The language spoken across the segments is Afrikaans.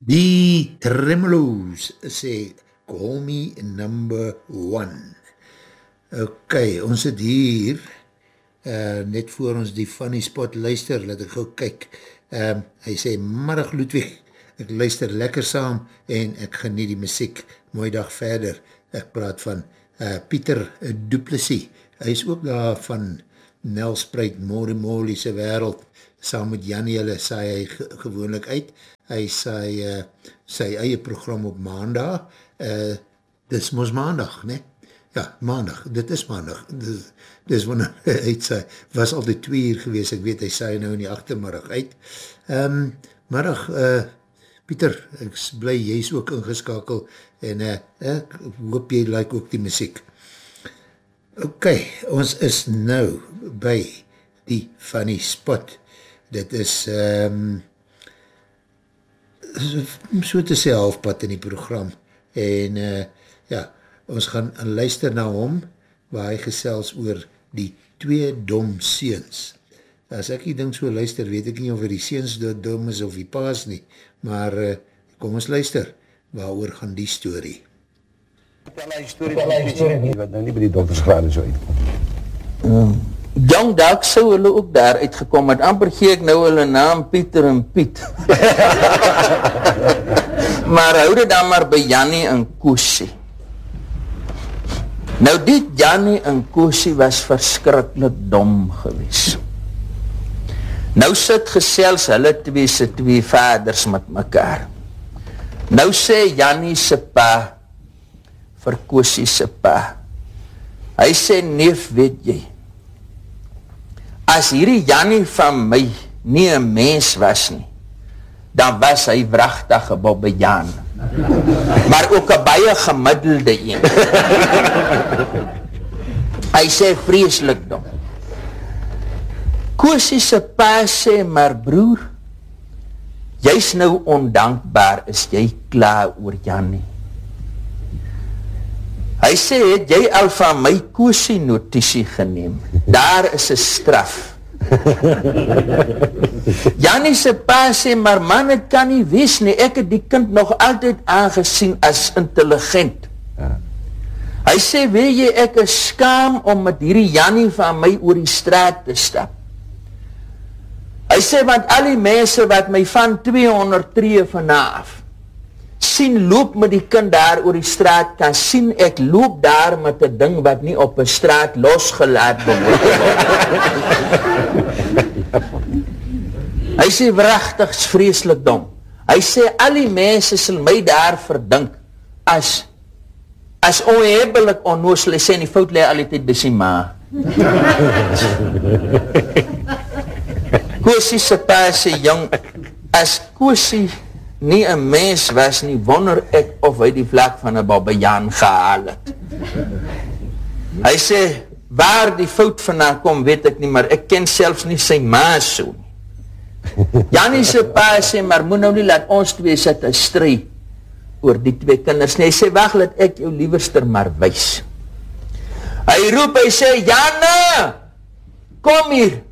Die Tremeloos sê, call me number one. Ok, ons het hier, net voor ons die funny spot luister, laat ek gauw kyk. Hy sê, middag Ludwig, ek luister lekker saam en ek geniet die muziek. Mooi dag verder. Ek praat van Pieter Du Plessis. Hy is ook daar van Nelspruit, Mori se wereld. Saam met Jannie, hulle saai hy gewoonlik uit. Hy saai sy eie program op maandag. Dis mos maandag, ne? Ja, maandag. Dit is maandag. Dis wanneer hy saai. Was altyd 2 uur gewees. Ek weet, hy saai nou in die achtermiddag uit. Middag, Pieter, ek is bly, jy is ook ingeskakel en ek hoop jy like ook die muziek. Ok, ons is nou by die funny spot. Dit is so te sê halfpad in die program en ja, ons gaan luister na hom waar hy gesels oor die 2 dom seuns. As ek die ding so luister, weet ek nie of die seuns dom is of die paas nie, maar kom ons luister, waaroor gaan die story? Vertel hy story wat nou nie by die doktersgraad so uitkom. Jong, dalk sou hulle ook daar uitgekom het, amper gee ek nou hulle naam Pieter en Piet. Maar hou dit dan maar by Jannie en Koesie. Nou die Jannie en Koesie was verskriklik dom gewees. Nou sit gesels hulle se 2 vaders met mekaar. Nou sê Jannie se pa vir Koesie se pa. Hy sê, neef, weet jy, as hierdie Jannie van my nie 'n mens was nie, dan was hy wragtige Bobbejaan. Maar ook 'n baie gemiddelde een. Hy sê vreeslik dom. Koesie se pa sê, maar broer, jy's nou ondankbaar, is jy klaar oor Jannie? Hy sê, het jy al van my Koesie notisie geneem? Daar is 'n straf. Jannie se pa sê, maar man, het kan nie wees nie, ek het die kind nog altyd aangesien as intelligent. Hy sê, weet jy, ek is skaam om met hierdie Jannie van my oor die straat te stap. Hy sê, want al die mense wat my van 200 tree vanaf sien loop met die kind daar oor die straat, kan sien ek loop daar met 'n ding wat nie op 'n straat losgelaat word. Hy sê wragtig vreeslik dom. Hy sê al die mense sal my daar verdink as onhebbelik onnoosel. Hy sê die fout lê altyd by sy ma. Koesie se pa sê, jong, as Koesie nie 'n mens was nie, wonder ek of hy die vlak van 'n Bobbejaan gehaal het. Hy sê, waar die fout vandaan kom, weet ek nie, maar ek ken selfs nie sy ma so nie. Jannie se pa sê, maar moet nou nie laat ons 2 sit en stry oor die 2 kinders nie. Hy sê, wag, laat ek jou liewerster maar wys. Hy roep, hy sê, Janne, kom hier.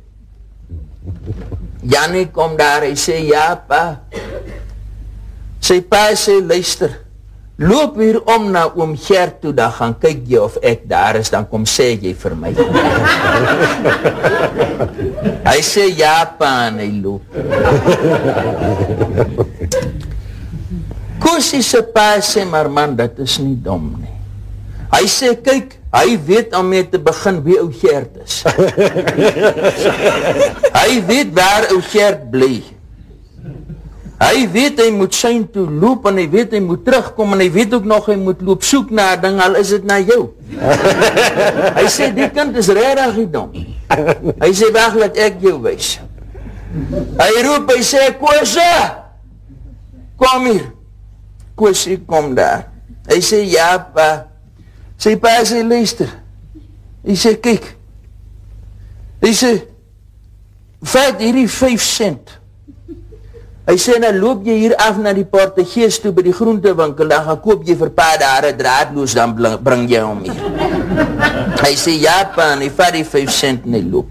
Jannie kom daar, hy sê, ja pa. Sy pa sê, luister, loop hier om na oom Gert toe, dan gaan kyk jy of ek daar is, dan kom sê jy vir my. Hy sê, ja pa, en hy loop. Koesie se pa sê, maar man, dit is nie dom nie. Hy sê, kyk, hy weet om mee te begin wie ou Gert is. Hy weet waar ou Gert bly. Hy weet hy moet sy toe loop en hy weet hy moet terugkom en hy weet ook nog hy moet loop soek na 'n ding, al is dit na jou. Hy sê die kind is regtig dom. Hy sê wag, laat ek jou wys. Hy roep, hy sê Koesie, kom hier. Koesie kom daar. Hy sê ja pa. Sy pa sê luister. Hy sê kyk. Hy sê vat hierdie 5 cent. Hy sê, nou loop jy hier af na die Portugees toe by die groentewinkel, dan gaan koop jy vir pa daar 'n draadloos, dan bring jy hom hier. Hy sê, ja pa, en hy vat die 5 cent en hy loop.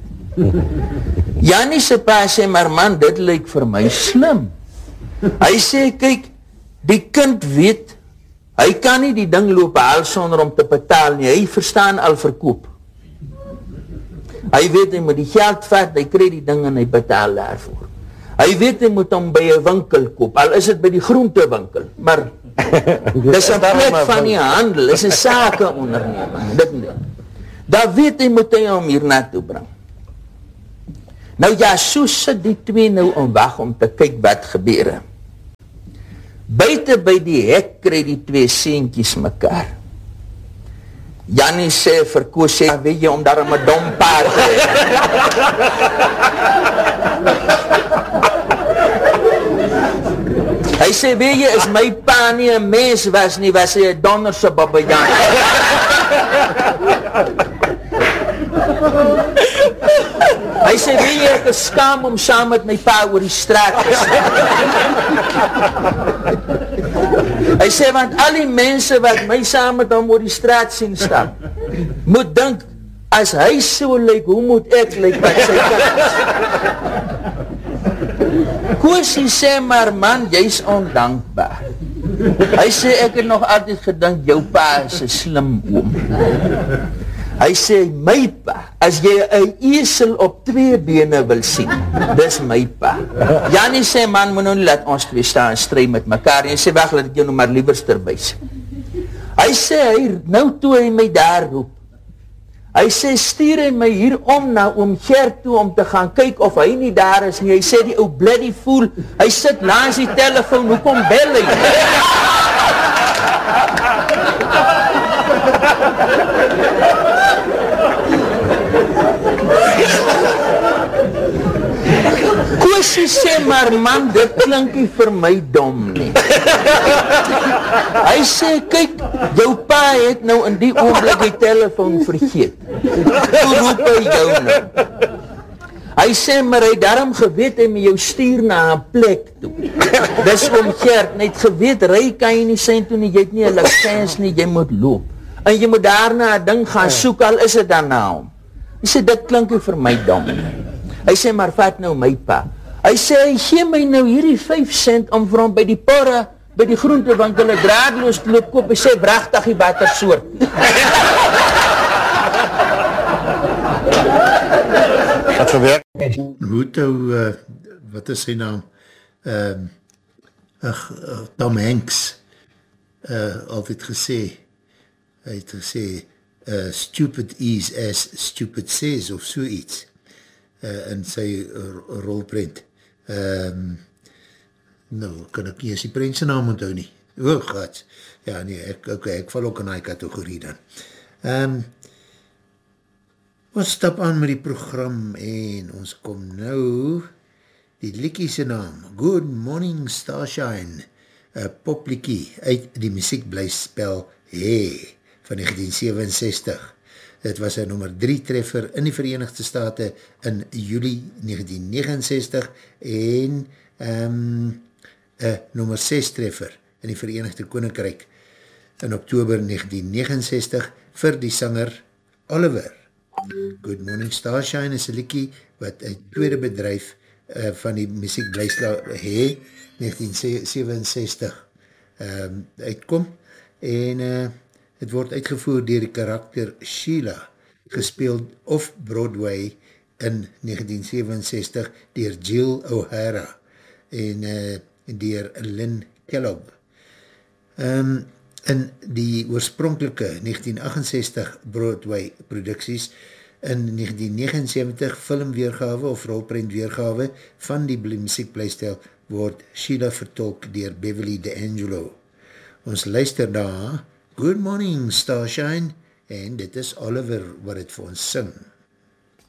Jannie se pa sê, maar man, dit lyk vir my slim. Hy sê, kyk, Die kind weet, hy kan nie die ding loop haal sonder om te betaal nie, hy verstaan al verkoop. Hy weet, hy moet die geld vat, hy kry die ding en hy betaal daarvoor. Hy weet, hy moet hom by 'n winkel koop, al is dit by die groentewinkel, maar dis 'n plek van die handel, dis 'n sakeonderneming, dit nie. Daar weet hy, moet hy hom hier naartoe bring. Nou ja, so sit die twee nou om wag om te kyk wat gebeur. Buite by die hek kry die twee seentjies mekaar. Jannie sê vir Koos, sê, weet jy, om daar 'n dom paard te hê. Hy sê, weet jy, is my pa nie 'n mens was nie, was hy 'n donderse babajan. Hy sê, weet jy, ek is skaam om saam met my pa oor die straat te stap. Hy sê, want al die mense wat my saam met hom oor die straat sien stap, moet dink, as hy so lyk, hoe moet ek lyk wat sy kan is? Koosie sê, maar man, jy's ondankbaar. Hy sê, ek het nog altyd gedink, jou pa is 'n slim oom. Hy sê, my pa, as jy 'n esel op 2 bene wil sien, dis my pa. Jannie sê, man, moet nou nie laat ons twee staan en stry met mekaar. En hy sê, wacht, laat ek jou nou maar liewerster wys. Hy sê, nou toe hy my daar roep, hy sê, stuur hy my hier om na oom Gert toe om te gaan kyk of hy nie daar is nie. Hy sê, die ou bloody fool, hy sit langs die telefoon, hoekom bel hy? Koosie sê, maar man, dit klink nie vir my dom nie. Hy sê, kyk, jou pa het nou in die oomblik die telefoon vergeet. Toe roep hy jou nou. Hy sê, maar hy daarom geweet, hy met jou stuur na 'n plek toe. Dis oom Gert, net geweet, ry kan jy nie sein toe nie, jy het nie 'n lisens nie, jy moet loop. En jy moet daarna 'n ding gaan soek, al is dit dan na hom. Hy sê, dit klink nie vir my dom. Hy sê, maar vat nou my pa. Hy sê, hy gee my nou hierdie 5 cent om vir hom by die porre, by die groentewinkel 'n draadloos te loop koop. Hy sê, bragtig die watter soort. Wat gebeur? Hoe toe, wat is sy naam? Tom Hanks altyd gesê, hy het gesê, stupid is as stupid says, of so iets, in sy rolprent. Nou, kan ek nie as die prentse naam onthou nie. O, God. Ja, nee, ek val ook in die kategorie dan. Ons stap aan met die program en ons kom nou die liedjie se naam, Good Morning Starshine, popliekie uit die musiekblyspel Hey van 1967. Dit was een nummer 3 treffer in die Verenigde State in juli 1969 en nummer 6 treffer in die Verenigde Koninkryk in oktober 1969 vir die sanger Oliver. Good Morning Starshine is een liedjie wat uit tweede bedryf van die musiekblyspel Hey 1967 uitkom en het word uitgevoer deur die karakter Sheila, gespeeld off Broadway in 1967 deur Jill O'Hara en deur Lynn Kellogg. In die oorspronkelike 1968 Broadway producties, in 1979 filmweergawe of rolprentweergawe van die musiekblyspel word Sheila vertolk deur Beverly D'Angelo. Ons luister daar Good Morning Starshine en dit is Oliver wat het vir ons sing.